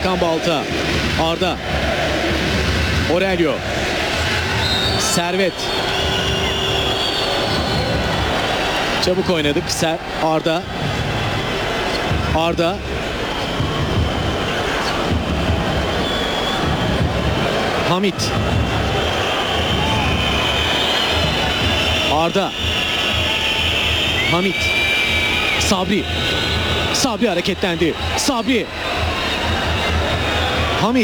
Hakan Balta. Arda. Aurelio. Servet. Çabuk oynadık. Arda. Arda. Hamit. Arda. Hamit. Sabri. Sabri hareketlendi. Sabri. Hamit.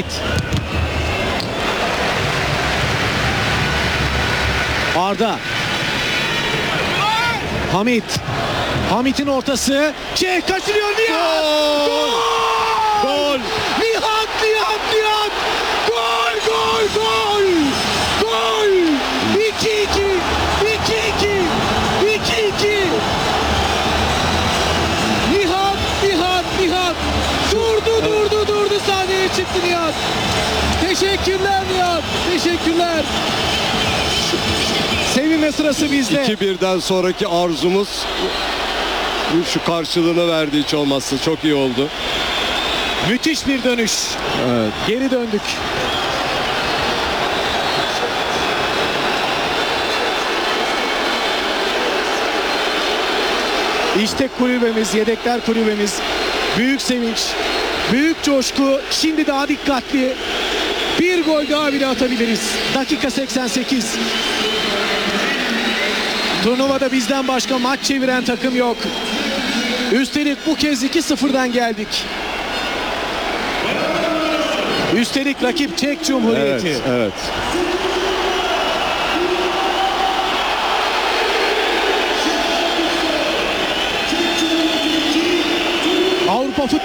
Arda. Hamit. Hamit'in ortası. Kaçırıyor Nihat. Gol! Gol! Nihat! Gol! Gol! Gol! 2-2! 2-2! Nihat! Durdu. Sahneye çıktı Nihat. Teşekkürler Nihat. Teşekkürler. Sevinme sırası bizde. 2-1'den sonraki arzumuz şu karşılığını verdi, hiç olmazsa çok iyi oldu. Müthiş bir dönüş. Evet. Geri döndük. İşte kulübemiz, yedekler kulübemiz. Büyük sevinç, büyük coşku. Şimdi daha dikkatli. Bir gol daha bile atabiliriz. Dakika 88. Turnuvada bizden başka maç çeviren takım yok. Üstelik bu kez 2-0'dan geldik. Üstelik rakip Çek Cumhuriyeti. Evet. Avrupa